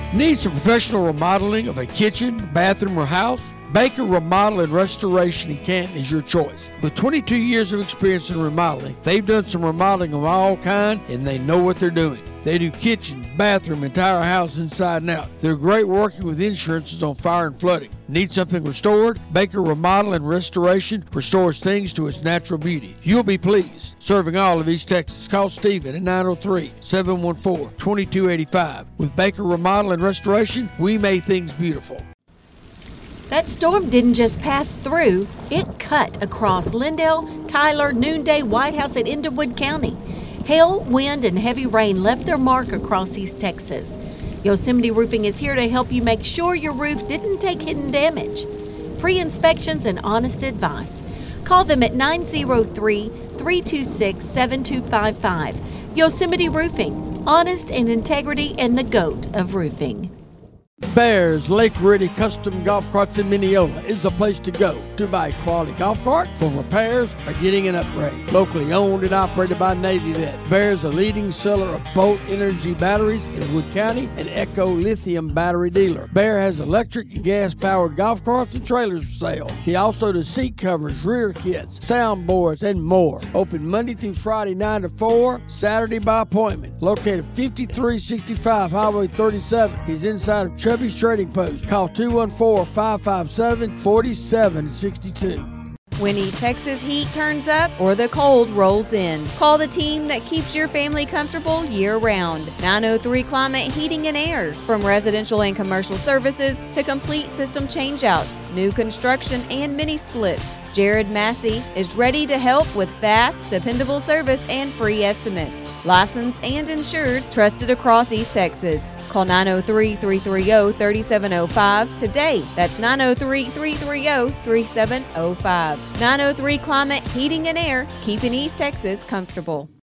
Need some professional remodeling of a kitchen, bathroom, or house? Baker Remodel and Restoration in Canton is your choice. With 22 years of experience in remodeling, they've done some remodeling of all kinds, and they know what they're doing. They do kitchen, bathroom, entire house inside and out. They're great working with insurances on fire and flooding. Need something restored? Baker Remodel and Restoration restores things to its natural beauty. You'll be pleased. Serving all of East Texas. Call Stephen at 903-714-2285. With Baker Remodel and Restoration, we make things beautiful. That storm didn't just pass through, it cut across Lindale, Tyler, Noonday, White House, and Underwood County. Hail, wind, and heavy rain left their mark across East Texas. Yosemite Roofing is here to help you make sure your roof didn't take hidden damage. Free inspections and honest advice. Call them at 903-326-7255. Yosemite Roofing, honest and integrity, and the GOAT of roofing. Bears Lake Ready Custom Golf Carts in Mineola is the place to go to buy a quality golf cart for repairs or getting an upgrade. Locally owned and operated by Navy Vet. Bears a leading seller of Bolt Energy batteries in Wood County and Echo Lithium battery dealer. Bear has electric and gas powered golf carts and trailers for sale. He also does seat covers, rear kits, soundboards, and more. Open Monday through Friday 9 to 4, Saturday by appointment. Located 5365 Highway 37. He's inside of Chubby's Trading Post. Call 214-557-4762. When East Texas heat turns up or the cold rolls in, call the team that keeps your family comfortable year-round. 903 Climate Heating and Air. From residential and commercial services to complete system changeouts, new construction, and mini splits, Jared Massey is ready to help with fast, dependable service and free estimates. Licensed and insured, trusted across East Texas. Call 903-330-3705 today. That's 903-330-3705. 903 Climate Heating and Air, keeping East Texas comfortable.